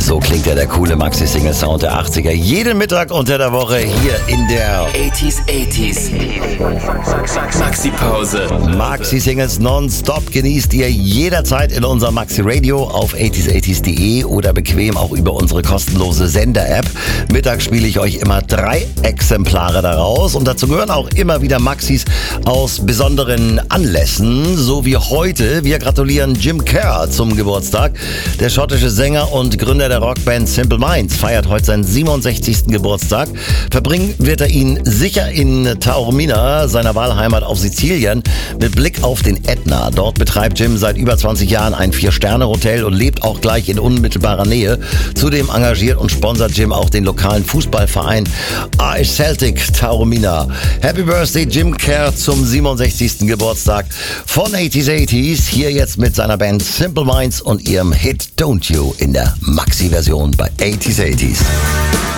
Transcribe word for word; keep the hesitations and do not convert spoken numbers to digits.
So klingt ja der coole Maxi-Single-Sound der achtziger. Jeden Mittag unter der Woche hier in der achtziger, achtziger. Maxi-Pause. Maxi-Singles nonstop genießt ihr jederzeit in unserem Maxi-Radio auf achtziger achtziger punkt de oder bequem auch über unsere kostenlose Sender-App. Mittags spiele ich euch immer drei Exemplare daraus und dazu gehören auch immer wieder Maxis aus besonderen Anlässen, so wie heute. Wir gratulieren Jim Kerr zum Geburtstag. Der schottische Sänger und Gründer der Rockband Simple Minds feiert heute seinen siebenundsechzigsten Geburtstag. Verbringen wird er ihn sicher in Taormina, seiner Wahlheimat auf Sizilien, mit Blick auf den Ätna. Dort betreibt Jim seit über zwanzig Jahren ein Vier-Sterne-Hotel und lebt auch gleich in unmittelbarer Nähe. Zudem engagiert und sponsert Jim auch den lokalen Fußballverein Irish Celtic Taormina. Happy Birthday Jim Kerr zum siebenundsechzigsten Geburtstag von achtziger achtziger. Hier jetzt mit seiner Band Simple Minds und ihrem Hit Don't You in der Maxi-Version bei achtziger achtziger.